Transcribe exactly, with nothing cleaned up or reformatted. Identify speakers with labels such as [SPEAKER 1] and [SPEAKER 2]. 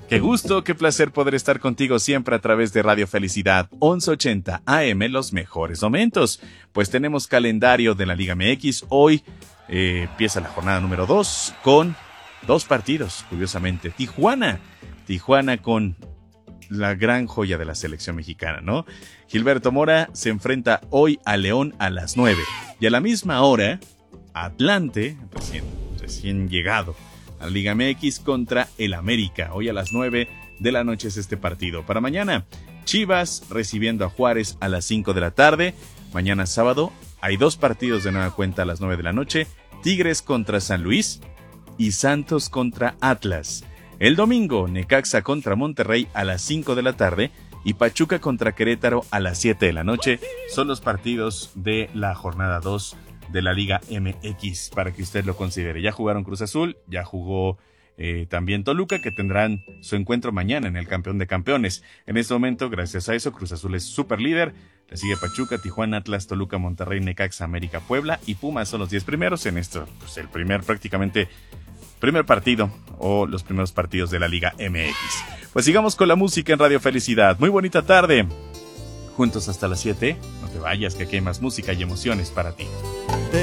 [SPEAKER 1] Qué gusto, qué placer poder estar contigo siempre a través de Radio Felicidad once ochenta A M, los mejores momentos. Pues tenemos calendario de la Liga M X. Hoy eh, empieza la jornada número dos con dos partidos, curiosamente. Tijuana, Tijuana con la gran joya de la selección mexicana, ¿no? Gilberto Mora se enfrenta hoy a León a las nueve. Y a la misma hora, Atlante, recién, recién llegado a la Liga M X contra el América. Hoy a las nueve de la noche es este partido. Para mañana, Chivas recibiendo a Juárez a las cinco de la tarde. Mañana sábado hay dos partidos de nueva cuenta a las nueve de la noche. Tigres contra San Luis y Santos contra Atlas. El domingo, Necaxa contra Monterrey a las cinco de la tarde y Pachuca contra Querétaro a las siete de la noche. Son los partidos de la jornada dos de la Liga M X, para que usted lo considere. Ya jugaron Cruz Azul, ya jugó eh, también Toluca, que tendrán su encuentro mañana en el Campeón de Campeones. En este momento, gracias a eso, Cruz Azul es super líder. Le sigue Pachuca, Tijuana, Atlas, Toluca, Monterrey, Necaxa, América, Puebla y Pumas son los diez primeros en esto. Pues el primer, prácticamente, primer partido o los primeros partidos de la Liga M X. Pues sigamos con la música en Radio Felicidad. Muy bonita tarde. Juntos hasta las siete. No te vayas, que aquí hay más música y emociones para ti.